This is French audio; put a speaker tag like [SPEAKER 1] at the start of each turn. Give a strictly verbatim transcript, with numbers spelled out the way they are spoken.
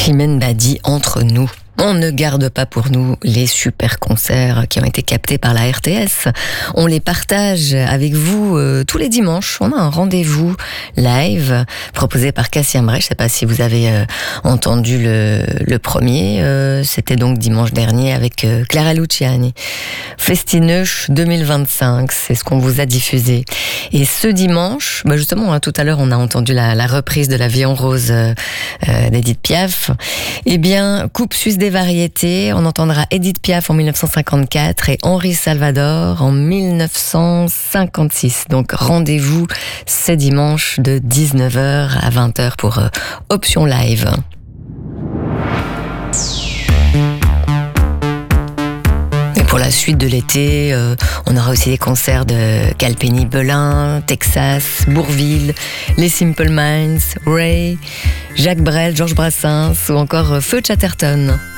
[SPEAKER 1] Chimène Badi, entre nous. On ne garde pas pour nous les super concerts qui ont été captés par la R T S. On les partage avec vous euh, tous les dimanches. On a un rendez-vous live proposé par Cassia Mbray. Je ne sais pas si vous avez euh, entendu le, le premier. Euh, c'était donc dimanche dernier avec euh, Clara Luciani. Festineuch deux mille vingt-cinq, c'est ce qu'on vous a diffusé. Et ce dimanche, bah justement, hein, tout à l'heure, on a entendu la, la reprise de La Vie en rose euh, euh, d'Edith Piaf. Eh bien, Coupe Suisse des variétés, on entendra Edith Piaf en mille neuf cent cinquante-quatre et Henri Salvador en mille neuf cent cinquante-six. Donc rendez-vous ce dimanche de dix-neuf heures à vingt heures pour euh, Option Live. Et pour la suite de l'été, euh, on aura aussi des concerts de Calpeni Belin, Texas, Bourvil, les Simple Minds, Ray, Jacques Brel, Georges Brassens ou encore Feu Chatterton.